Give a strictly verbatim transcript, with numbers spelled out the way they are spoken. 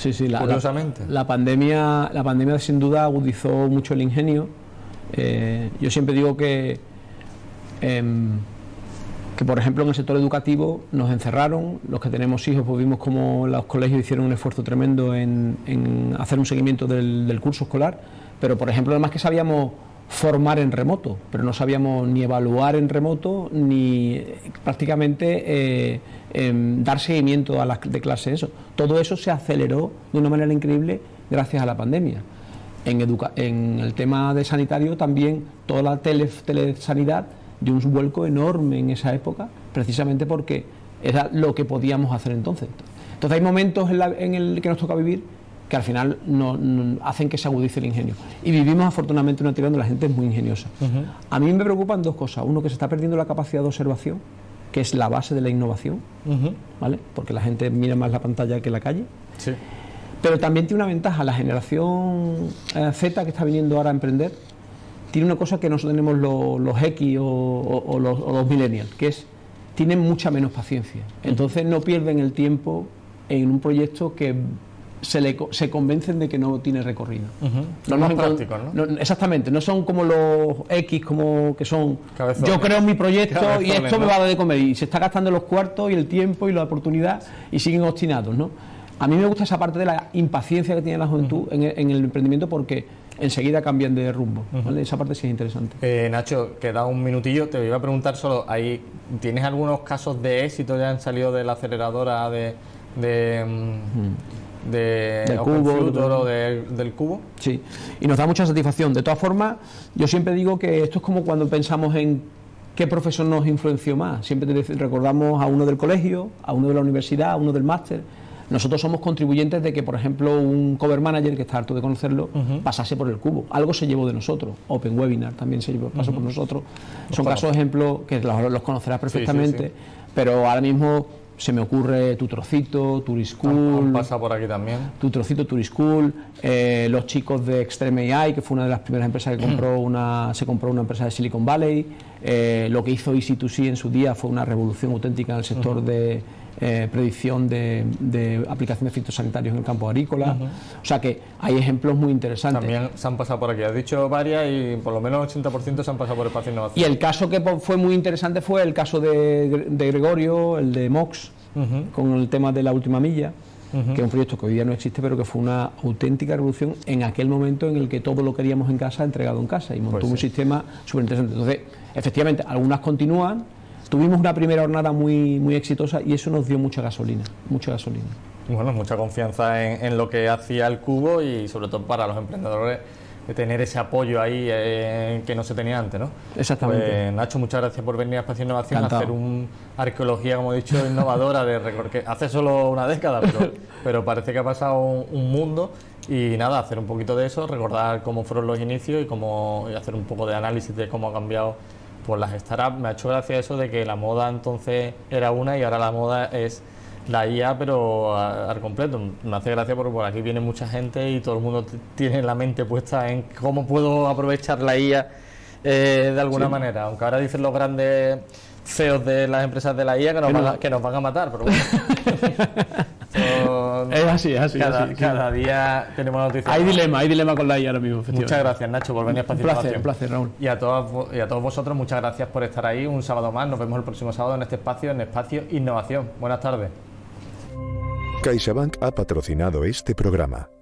Sí, sí, la, curiosamente. La, la, pandemia, la pandemia sin duda agudizó mucho el ingenio. Eh, yo siempre digo que, eh, que, por ejemplo, en el sector educativo nos encerraron. Los que tenemos hijos, pues vimos como los colegios hicieron un esfuerzo tremendo en, en hacer un seguimiento del, del curso escolar. Pero, por ejemplo, además que sabíamos formar en remoto, pero no sabíamos ni evaluar en remoto, ni prácticamente eh, eh, dar seguimiento a las de clase. Eso. Todo eso se aceleró de una manera increíble gracias a la pandemia. En, educa en el tema de sanitario también toda la tele telesanidad dio un vuelco enorme en esa época, precisamente porque era lo que podíamos hacer entonces. Entonces hay momentos en, la, en el que nos toca vivir que al final no, no, hacen que se agudice el ingenio. Y vivimos afortunadamente una tierra donde la gente es muy ingeniosa. Uh-huh. A mí me preocupan dos cosas. Uno, que se está perdiendo la capacidad de observación, que es la base de la innovación, uh-huh. ¿vale? Porque la gente mira más la pantalla que la calle. Sí. Pero también tiene una ventaja. La generación eh, Z que está viniendo ahora a emprender tiene una cosa que nosotros tenemos los, los X o, o, o, los, o los millennials, que es, tienen mucha menos paciencia. Entonces no pierden el tiempo en un proyecto que se, le, se convencen de que no tiene recorrido. Uh-huh. No, no más prácticos, ¿no? ¿no? Exactamente, no son como los X, como que son Cabezones. Yo creo mi proyecto Cabezones, y esto ¿no? me va a dar de comer, y se está gastando los cuartos y el tiempo y la oportunidad y siguen obstinados, ¿no? A mí me gusta esa parte de la impaciencia que tiene la juventud uh-huh. en, el, en el emprendimiento, porque enseguida cambian de rumbo, ¿vale? Uh-huh. Esa parte sí es interesante. Eh, Nacho, queda un minutillo, te iba a preguntar solo, ahí, ¿tienes algunos casos de éxito que han salido de la aceleradora de... de uh-huh. de del Open cubo, Future o de, del cubo? Sí, y nos da mucha satisfacción. De todas formas, yo siempre digo que esto es como cuando pensamos en qué profesor nos influenció más. Siempre recordamos a uno del colegio, a uno de la universidad, a uno del máster. Nosotros somos contribuyentes de que, por ejemplo, un cover manager, que está harto de conocerlo, uh-huh. pasase por el cubo. Algo se llevó de nosotros. Open Webinar también se llevó, pasó uh-huh. por nosotros. Los Son conozco. casos ejemplos que los, los conocerás perfectamente, sí, sí, sí. Pero ahora mismo se me ocurre Tu Trocito, Turischool. Pasa por aquí también. Tu Trocito, Turischool, eh, los chicos de Extreme A I, que fue una de las primeras empresas que compró una, se compró una empresa de Silicon Valley. Eh, lo que hizo E C dos C en su día fue una revolución auténtica en el sector uh-huh. de eh, predicción de, de aplicación de fitosanitarios en el campo agrícola. Uh-huh. O sea que hay ejemplos muy interesantes. También se han pasado por aquí. Has dicho varias y por lo menos el ochenta por ciento se han pasado por Espacio Innovación. Y el caso que fue muy interesante fue el caso de, de Gregorio, el de Mox, uh-huh. con el tema de la última milla. Uh-huh. Que es un proyecto que hoy día no existe, pero que fue una auténtica revolución en aquel momento en el que todo lo queríamos en casa, entregado en casa, y montó pues sí. un sistema súper interesante. Entonces, efectivamente, algunas continúan. Tuvimos una primera jornada muy, muy exitosa y eso nos dio mucha gasolina, mucha gasolina. Bueno, mucha confianza en, en lo que hacía el cubo y sobre todo para los emprendedores de tener ese apoyo ahí eh, que no se tenía antes, ¿no? Exactamente. Pues, Nacho, muchas gracias por venir a Espacio Innovación Encantado. a hacer una arqueología, como he dicho, innovadora de récord, que hace solo una década, pero, pero parece que ha pasado un, un mundo. Y nada, hacer un poquito de eso, recordar cómo fueron los inicios y, cómo, y hacer un poco de análisis de cómo ha cambiado pues, las startups. Me ha hecho gracia eso de que la moda entonces era una y ahora la moda es la I A, pero al completo. Me hace gracia porque por aquí viene mucha gente y todo el mundo tiene la mente puesta en cómo puedo aprovechar la I A eh, de alguna sí. manera, aunque ahora dicen los grandes C E Os de las empresas de la I A que nos, van, a, que nos van a matar, pero bueno. so, es así, es así. Cada, así, cada sí. día tenemos noticias. Hay dilema, hay dilema con la I A ahora mismo. Muchas gracias, Nacho, por venir a Espacio Un placer, Innovación. un placer, Raúl. Y a, todos, y a todos vosotros, muchas gracias por estar ahí un sábado más. Nos vemos el próximo sábado en este espacio, en Espacio Innovación. Buenas tardes. CaixaBank ha patrocinado este programa.